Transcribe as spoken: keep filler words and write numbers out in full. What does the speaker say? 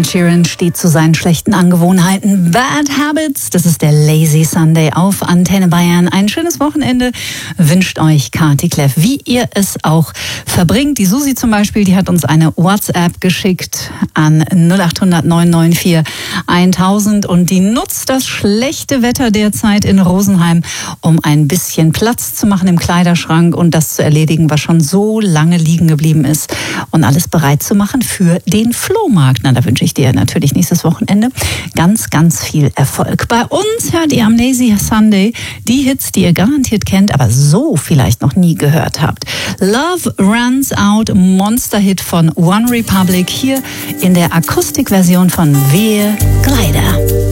Sheeran steht zu seinen schlechten Angewohnheiten. Bad Habits, das ist der Lazy Sunday auf Antenne Bayern. Ein schönes Wochenende wünscht euch Kati Kleff, wie ihr es auch verbringt. Die Susi zum Beispiel, die hat uns eine WhatsApp geschickt an null acht hundert neun neun vier tausend und die nutzt das schlechte Wetter derzeit in Rosenheim, um ein bisschen Platz zu machen im Kleiderschrank und das zu erledigen, was schon so lange liegen geblieben ist und alles bereit zu machen für den Flohmarkt. Na, da wünsche ich dir natürlich nächstes Wochenende ganz, ganz viel Erfolg. Bei uns hört ihr am Lazy Sunday die Hits, die ihr garantiert kennt, aber so vielleicht noch nie gehört habt. Love Runs Out, Monster-Hit von One Republic, hier in der Akustikversion von Wehe Glider.